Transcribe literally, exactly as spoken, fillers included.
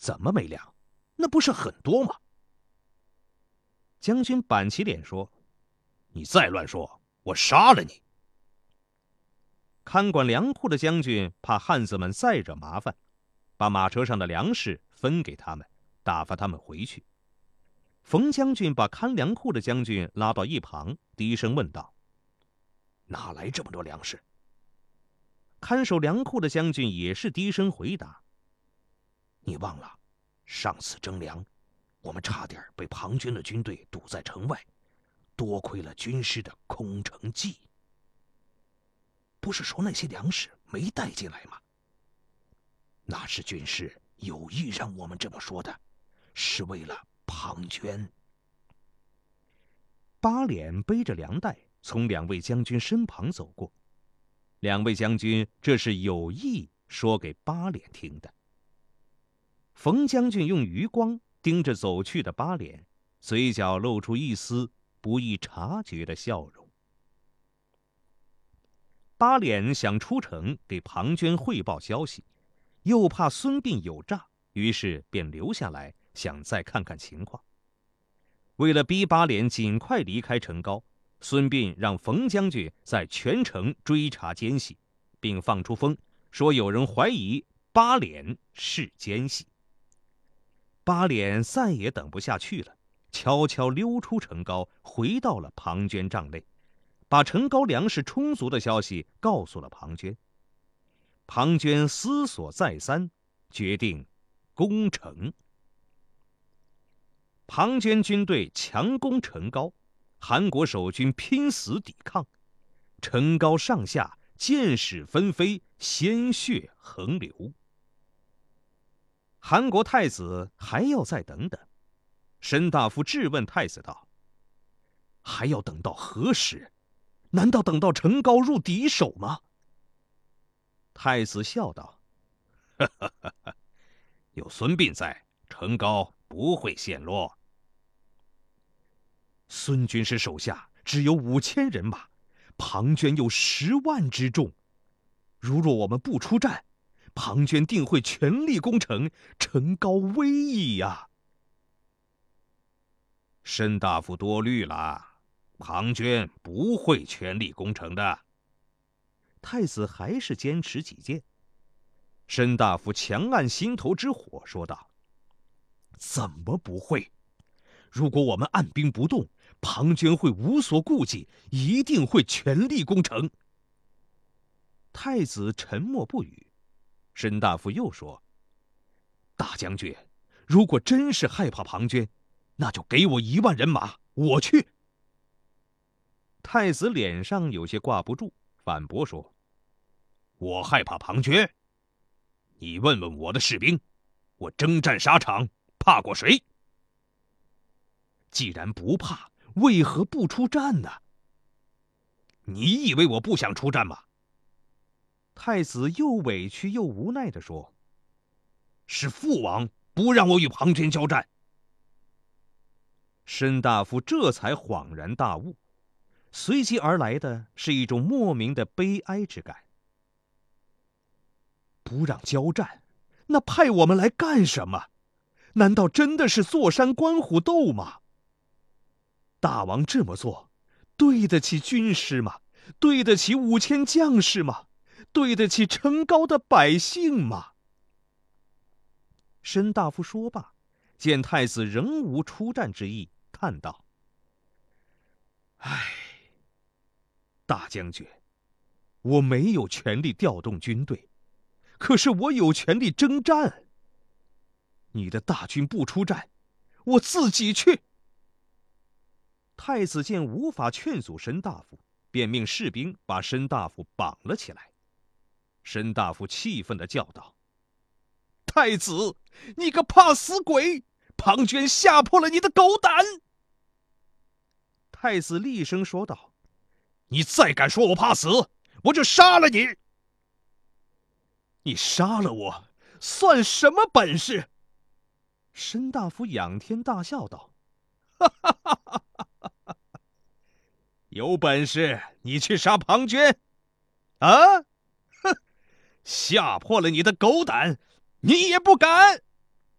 怎么没粮？那不是很多吗？将军板起脸说：“你再乱说，我杀了你！”看管粮库的将军怕汉子们再惹麻烦，把马车上的粮食分给他们，打发他们回去。冯将军把看粮库的将军拉到一旁，低声问道：“哪来这么多粮食？”看守粮库的将军也是低声回答：“你忘了，上次征粮，我们差点被庞涓的军队堵在城外，多亏了军师的空城计。不是说那些粮食没带进来吗？那是军师有意让我们这么说的，是为了庞涓。”八脸背着粮袋从两位将军身旁走过，两位将军这是有意说给八脸听的。冯将军用余光盯着走去的八脸，嘴角露出一丝不易察觉的笑容。八脸想出城给庞涓汇报消息，又怕孙膑有诈，于是便留下来，想再看看情况。为了逼八脸尽快离开成皋，孙膑让冯将军在全城追查奸细，并放出风说有人怀疑八脸是奸细。八脸再也等不下去了，悄悄溜出成皋，回到了庞涓帐内，把成皋粮食充足的消息告诉了庞涓。庞涓思索再三，决定攻城。庞涓军队强攻成皋，韩国守军拼死抵抗，成皋上下箭矢纷飞，鲜血横流。韩国太子还要再等等。申大夫质问太子道：“还要等到何时？难道等到成皋入敌手吗？”太子笑道：“哈哈哈哈，有孙膑在，成皋不会陷落。孙军师手下只有五千人马，庞涓有十万之众。如若我们不出战，庞涓定会全力攻城，成皋危矣呀！”申大夫多虑了，庞涓不会全力攻城的。太子还是坚持己见。申大夫强按心头之火，说道：“怎么不会？如果我们按兵不动，庞涓会无所顾忌，一定会全力攻城。”太子沉默不语。申大夫又说：“大将军，如果真是害怕庞涓，那就给我一万人马，我去。”太子脸上有些挂不住，反驳说：“我害怕庞涓？你问问我的士兵，我征战沙场怕过谁？既然不怕，为何不出战呢？你以为我不想出战吗？”太子又委屈又无奈地说：“是父王不让我与庞涓交战。”申大夫这才恍然大悟，随即而来的是一种莫名的悲哀之感。不让交战，那派我们来干什么？难道真的是坐山观虎斗吗？大王这么做，对得起军师吗？对得起五千将士吗？对得起成皋的百姓吗？申大夫说罢，见太子仍无出战之意，叹道：“唉，大将军，我没有权力调动军队，可是我有权力征战。你的大军不出战，我自己去。”太子见无法劝阻申大夫，便命士兵把申大夫绑了起来。申大夫气愤地叫道：“太子，你个怕死鬼！庞涓吓破了你的狗胆！”太子厉声说道：“你再敢说我怕死，我就杀了你！”“你杀了我，算什么本事？”申大夫仰天大笑道：“哈哈哈哈哈哈！有本事你去杀庞涓，啊？吓破了你的狗胆，你也不敢！”